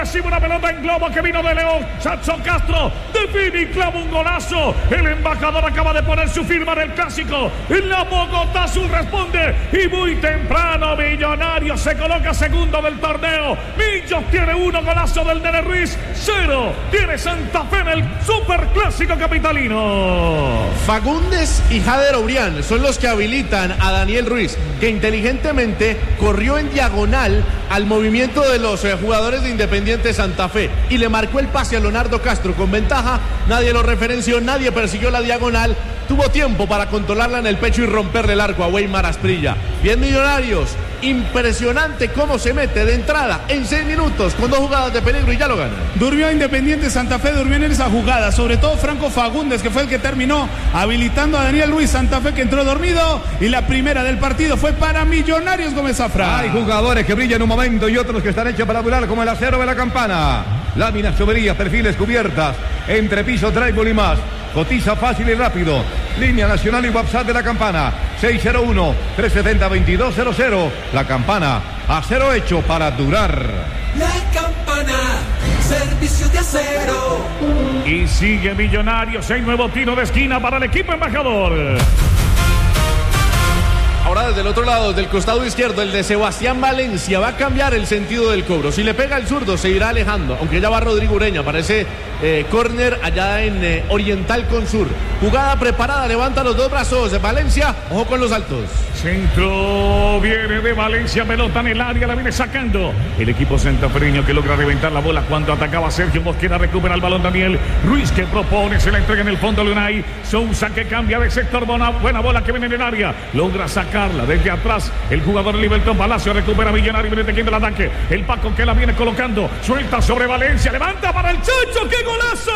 recibe una pelota en globo que vino de León. Chacho Castro define y clava un golazo. El embajador acaba de poner su firma en el clásico. La Bogotá Azul responde y muy temprano Millonarios se coloca segundo del torneo. Millos tiene 1, golazo del Nene Ruiz. 0 tiene Santa Fe en el superclásico capitalino. Fagundes y Jader Obrián son los que habilitan a Daniel Ruiz, que inteligentemente corrió en diagonal al movimiento de los jugadores de Independiente Santa Fe y le marcó el pase a Leonardo Castro con ventaja. Nadie lo referenció, nadie persiguió la diagonal. Tuvo tiempo para controlarla en el pecho y romperle el arco a Weimar Asprilla. Bien Millonarios, impresionante cómo se mete de entrada en 6 minutos con 2 jugadas de peligro y ya lo gana. Durmió Independiente Santa Fe, durmió en esa jugada, sobre todo Franco Fagundes, que fue el que terminó habilitando a Daniel Ruiz. Santa Fe que entró dormido y la primera del partido fue para Millonarios. Gómez Zafra. Hay jugadores que brillan un momento y otros que están hechos para volar, como el acero de la campana. Láminas, choverías, perfiles, cubiertas, entrepiso, drywall y más. Cotiza fácil y rápido. Línea nacional y WhatsApp de la campana 601-370-2200. La campana, acero hecho para durar. La campana, servicio de acero. Y sigue Millonarios. Hay nuevo tiro de esquina para el equipo embajador. Ahora desde el otro lado, del costado izquierdo, el de Sebastián Valencia va a cambiar el sentido del cobro. Si le pega el zurdo, se irá alejando, aunque ya va Rodrigo Ureña. Parece córner allá en Oriental con Sur. Jugada preparada, levanta los 2 brazos de Valencia. Ojo con los altos. Centro viene de Valencia, pelota en el área, la viene sacando el equipo santafereño, que logra reventar la bola cuando atacaba Sergio Mosquera. Recupera el balón Daniel Ruiz, que propone, se la entrega en el fondo Lunay. Sousa, que cambia de sector, buena bola que viene en el área, logra sacarla desde atrás el jugador Libertón Palacio. Recupera Millonario, viene teniendo el ataque, el Paco que la viene colocando, suelta sobre Valencia, levanta para el Chacho. ¡Qué golazo!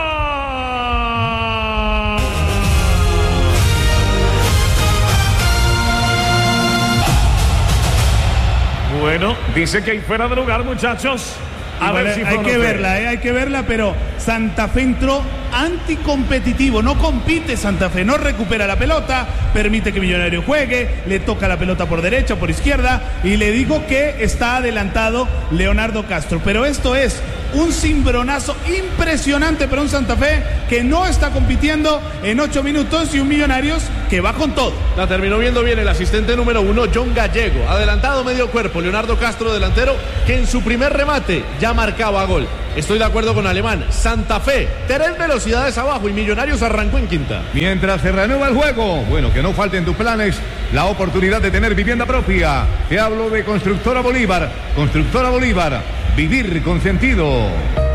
Bueno, dice que hay fuera de lugar, muchachos. A ver si hay que verla, pero Santa Fe entró anticompetitivo, no compite Santa Fe, no recupera la pelota, permite que Millonario juegue, le toca la pelota por derecha, por izquierda, y le digo que está adelantado Leonardo Castro, pero esto es un cimbronazo impresionante para un Santa Fe que no está compitiendo en 8 minutos y un Millonarios que va con todo. La terminó viendo bien el asistente número 1, John Gallego, adelantado medio cuerpo, Leonardo Castro delantero, que en su primer remate ya marcaba gol. Estoy de acuerdo con Alemán. Santa Fe, 3 velocidades abajo y Millonarios arrancó en quinta. Mientras se reanuda el juego, bueno, que no falte en tus planes la oportunidad de tener vivienda propia. Te hablo de Constructora Bolívar. Constructora Bolívar, vivir con sentido.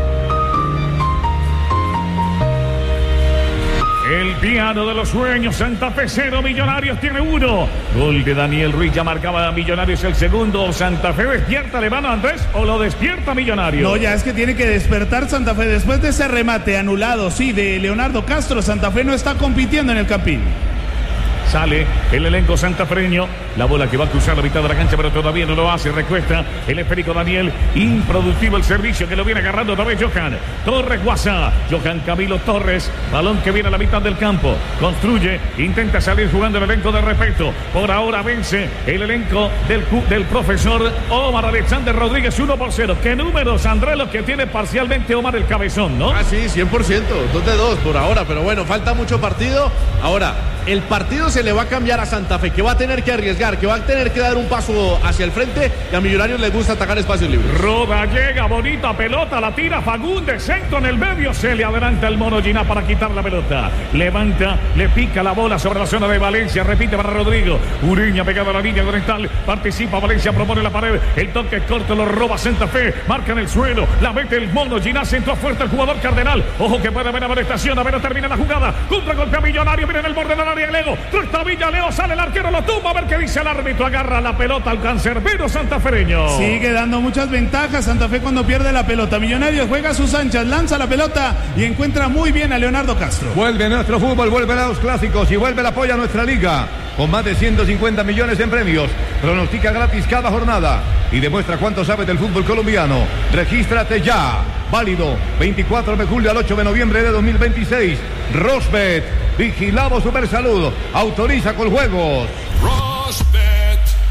El piano de los sueños, Santa Fe 0, Millonarios tiene 1. Gol de Daniel Ruiz, ya marcaba a Millonarios el segundo. Santa Fe despierta, ¿le van a Andrés o lo despierta Millonarios? No, ya es que tiene que despertar Santa Fe. Después de ese remate anulado, sí, de Leonardo Castro, Santa Fe no está compitiendo en el Campín. Sale el elenco santafreño, la bola que va a cruzar la mitad de la cancha, pero todavía no lo hace. Recuesta el esférico Daniel, improductivo el servicio que lo viene agarrando otra vez Johan Torres Guasa. Johan Camilo Torres, balón que viene a la mitad del campo, construye, intenta salir jugando el elenco de respeto. Por ahora vence el elenco del profesor Omar Alexander Rodríguez 1-0. ¿Qué números, Andrés, los que tiene parcialmente Omar el Cabezón, no? Ah, sí, 100%, 2-2 por ahora, pero bueno, falta mucho partido. Ahora, el partido se le va a cambiar a Santa Fe, que va a tener que arriesgar, que va a tener que dar un paso hacia el frente, y a Millonarios les gusta atacar espacios libres. Roda, llega, bonita pelota, la tira Fagundes, centro en el medio, se le adelanta el Mono Giná para quitar la pelota, levanta, le pica la bola sobre la zona de Valencia, repite para Rodrigo, Ureña pegado a la línea oriental, participa Valencia, propone la pared, el toque corto lo roba Santa Fe, marca en el suelo, la mete el Mono Giná, centro fuerte el jugador Cardenal, ojo que puede haber amonestación, a ver, termina la jugada, contragolpe a Millonario, viene en el borde de la área, Leo, trata Villaleo, sale el arquero, lo tumba, a ver qué dice el árbitro, agarra la pelota al cancerbero santafereño. Sigue dando muchas ventajas Santa Fe cuando pierde la pelota. Millonarios juega a sus anchas, lanza la pelota y encuentra muy bien a Leonardo Castro. Vuelve nuestro fútbol, vuelven a los clásicos y vuelve el apoyo a nuestra liga. Con más de 150 millones en premios. Pronostica gratis cada jornada y demuestra cuánto sabes del fútbol colombiano. Regístrate ya. Válido 24 de julio al 8 de noviembre de 2026. Rosbet, vigilamos Supersalud. Autoriza con juegos. Rosbet,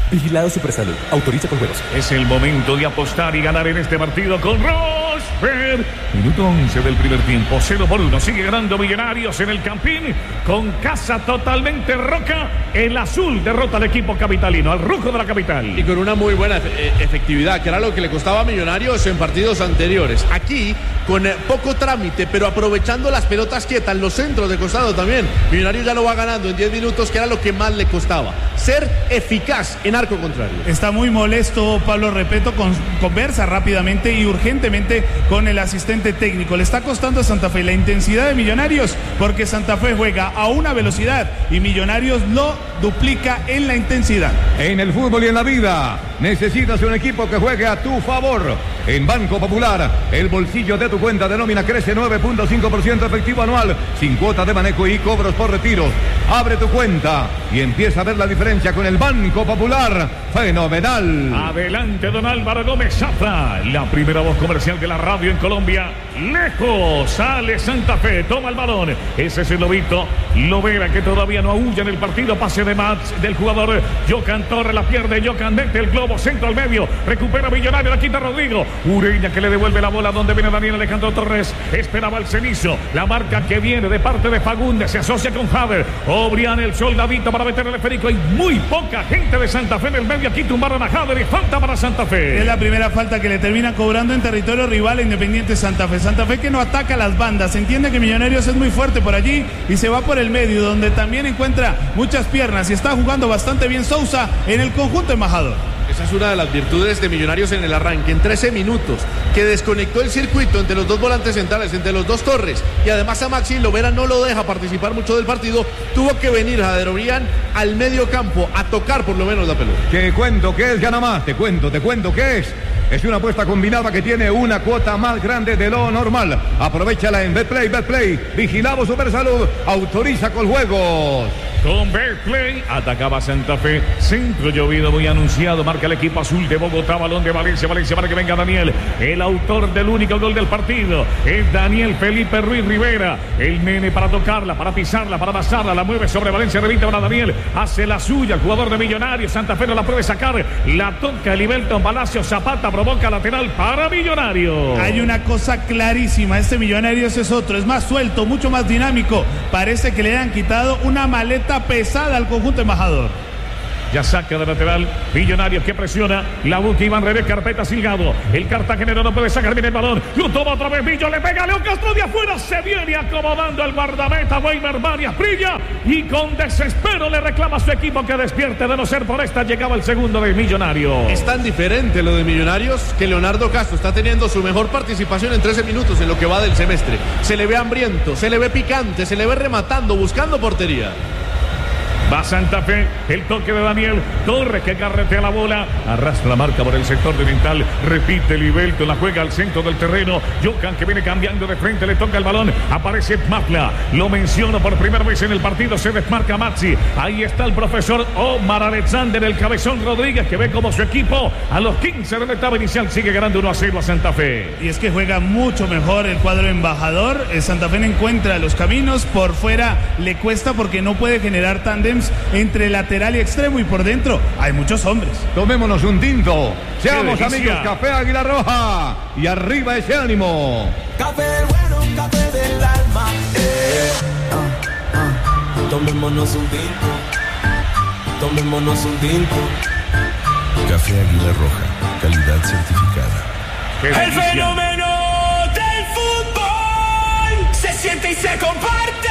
Vigilado Supersalud. Autoriza con juegos. Es el momento de apostar y ganar en este partido con Rosberg. Minuto 11 del primer tiempo. 0-1. Sigue ganando Millonarios en el Campín. Con casa totalmente roca. El azul derrota al equipo capitalino, al rojo de la capital. Y con una muy buena efectividad, que era lo que le costaba a Millonarios en partidos anteriores. Aquí, con poco trámite, pero aprovechando las pelotas quietas, los centros de costado también. Millonarios ya lo va ganando en 10 minutos, que era lo que más le costaba. Ser eficaz en arco contrario. Está muy molesto Pablo Repeto, conversa rápidamente y urgentemente con el asistente técnico. Le está costando a Santa Fe la intensidad de Millonarios, porque Santa Fe juega a una velocidad y Millonarios lo duplica en la intensidad. En el fútbol y en la vida, necesitas un equipo que juegue a tu favor. En Banco Popular, el bolsillo de tu cuenta de nómina crece 9.5% efectivo anual, sin cuota de manejo y cobros por retiros. Abre tu cuenta y empieza a ver la diferencia con el Banco Popular. ¡Fenomenal! Adelante, don Álvaro Gómez Zafra, la primera voz comercial de la radio en Colombia. Lejos, sale Santa Fe, toma el balón. Ese es el Lobito. Lovera, que todavía no aúlla en el partido. Pase de Mats del jugador Jocan Torres, la pierde. Jocan mete el globo, centro al medio. Recupera Millonario, la quita Rodrigo. Ureña, que le devuelve la bola donde viene Daniel Alejandro Torres. Esperaba el Cenizo. La marca que viene de parte de Fagundes se asocia con Javer. Obrián, el soldadito para meter el esférico. Hay muy poca gente de Santa Fe en el medio. Aquí tumbaron a Javer y falta para Santa Fe. Es la primera falta que le termina cobrando en territorio rival a Independiente Santa Fe. Santa Fe que no ataca las bandas. Entiende que Millonarios es muy fuerte por allí y se va por el medio, donde también encuentra muchas piernas y está jugando bastante bien Sousa en el conjunto embajador. Esa es una de las virtudes de Millonarios en el arranque. En 13 minutos, que desconectó el circuito entre los dos volantes centrales, entre los dos Torres, y además a Maxi Lovera no lo deja participar mucho del partido. Tuvo que venir Jader Obrián al medio campo a tocar por lo menos la pelota. Te cuento que es gana más, te cuento que es. Es una apuesta combinada que tiene una cuota más grande de lo normal. Aprovechala en Betplay. Vigilado Supersalud. Autoriza con juegos. Con Betplay atacaba Santa Fe. Centro llovido muy anunciado. Marca el equipo azul de Bogotá. Balón de Valencia para que venga Daniel. El autor del único gol del partido es Daniel Felipe Ruiz Rivera. El nene para tocarla, para pisarla, para pasarla. La mueve sobre Valencia. Revista para Daniel. Hace la suya el jugador de Millonarios. Santa Fe no la puede sacar. La toca Elivelton Palacio. Zapata provoca lateral para Millonarios. Hay una cosa clarísima. Este Millonarios es otro. Es más suelto, mucho más dinámico. Parece que le han quitado una maleta pesada al conjunto embajador. Ya saca de lateral Millonarios, que presiona. La busca Iván Revés, carpeta Silgado. El cartagenero no puede sacar bien el balón. Lo toma otra vez Millo, le pega a León Castro de afuera. Se viene acomodando el guardameta Weimer Varias Brilla y con desespero le reclama a su equipo que despierte. De no ser por esta, llegaba el segundo de Millonarios. Es tan diferente lo de Millonarios que Leonardo Castro está teniendo su mejor participación en 13 minutos en lo que va del semestre. Se le ve hambriento, se le ve picante, se le ve rematando, buscando portería. Va Santa Fe, el toque de Daniel Torres, que carretea la bola, arrastra la marca por el sector de oriental, repite Libelto, la juega al centro del terreno. Jocan, que viene cambiando de frente, le toca el balón, aparece Mafla, lo menciono por primera vez en el partido, se desmarca Maxi. Ahí está el profesor Omar Alexander, el cabezón Rodríguez, que ve como su equipo a los 15 de la etapa inicial sigue ganando 1-0 a Santa Fe. Y es que juega mucho mejor el cuadro embajador. Santa Fe no encuentra los caminos, por fuera le cuesta porque no puede generar tándems entre lateral y extremo, y por dentro hay muchos hombres. Tomémonos un tinto, seamos amigos. Café Águila Roja y arriba ese ánimo. Café bueno, café del alma. Tomémonos un tinto. Tomémonos un tinto. Café Águila Roja, calidad certificada. El fenómeno del fútbol se siente y se comparte.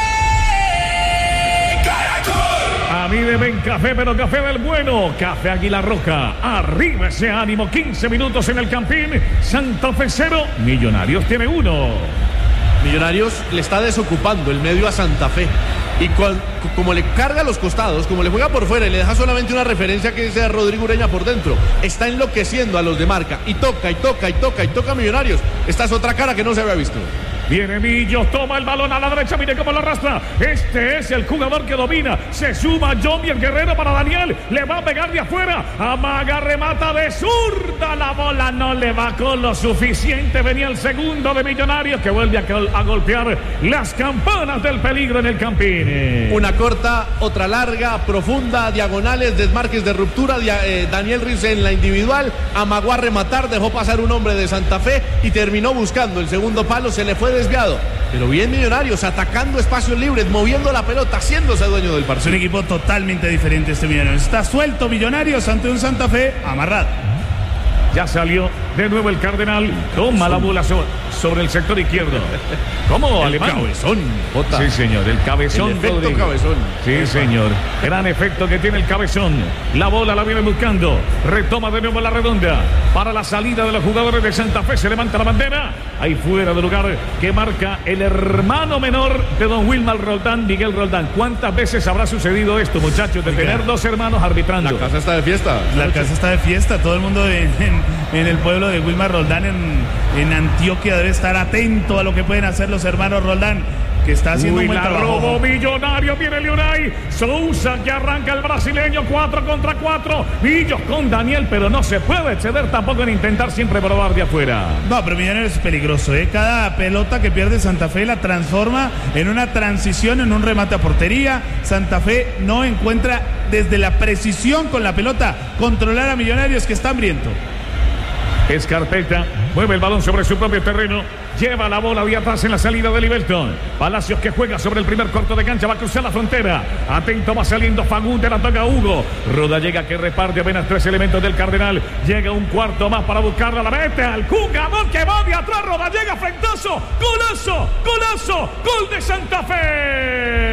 A mí deben café, pero café del bueno. Café Águila Roja. Arriba ese ánimo. 15 minutos en el Campín. Santa Fe 0. Millonarios tiene 1. Millonarios le está desocupando el medio a Santa Fe. Y como le carga a los costados, como le juega por fuera y le deja solamente una referencia que es de Rodrigo Ureña por dentro, está enloqueciendo a los de marca. Y toca a Millonarios. Esta es otra cara que no se había visto. Viene Millos, toma el balón a la derecha, mire cómo lo arrastra. Este es el jugador que domina. Se suma Johnny el Guerrero para Daniel. Le va a pegar de afuera. Amaga, remata de zurda. La bola no le va con lo suficiente. Venía el segundo de Millonarios que vuelve a golpear las campanas del peligro en el Campín. Una corta, otra larga, profunda, diagonales, desmarques de ruptura. Daniel Ruiz en la individual. Amagó a rematar, dejó pasar un hombre de Santa Fe y terminó buscando el segundo palo. Se le fue desviado. Pero bien Millonarios, atacando espacios libres, moviendo la pelota, haciéndose dueño del Es partido. un equipo totalmente diferente este Millonarios. Está suelto Millonarios ante un Santa Fe amarrado. Ya salió de nuevo el Cardenal. Toma la bola sobre el sector izquierdo. ¿Cómo, Alemán? Cabezón. Jota. Sí, señor, el cabezón. El efecto Rodríguez. cabezón. Sí, señor. Gran efecto que tiene el cabezón. La bola la viene buscando. Retoma de nuevo la redonda. Para la salida de los jugadores de Santa Fe. Se levanta la bandera. Ahí fuera de lugar que marca el hermano menor de don Wilmar Roldán, Miguel Roldán. ¿Cuántas veces habrá sucedido esto, muchachos? De tener dos hermanos arbitrando. La casa está de fiesta. La casa está de fiesta. Todo el mundo en el pueblo de Wilmar Roldán en Antioquia debe estar atento a lo que pueden hacer los hermanos Roldán, que está haciendo un buen la trabajo. robó Millonario, viene Leonay Sousa, que arranca el brasileño, 4 contra 4. Millos con Daniel, pero no se puede exceder tampoco en intentar siempre probar de afuera. No, pero Millonarios es peligroso, ¿eh? Cada pelota que pierde Santa Fe la transforma en una transición, en un remate a portería. Santa Fe no encuentra desde la precisión con la pelota controlar a Millonarios, que está hambriento. Escarpeta mueve el balón sobre su propio terreno. Lleva la bola de atrás en la salida de Liberton. Palacios que juega sobre el primer corto de cancha. Va a cruzar la frontera. Atento, va saliendo Fagundes. La toca Hugo. Roda llega que reparte apenas 3 elementos del Cardenal. Llega un cuarto más para buscarla. La mete al jugador que va de atrás. Roda llega frentazo. Golazo, golazo. Gol de Santa Fe.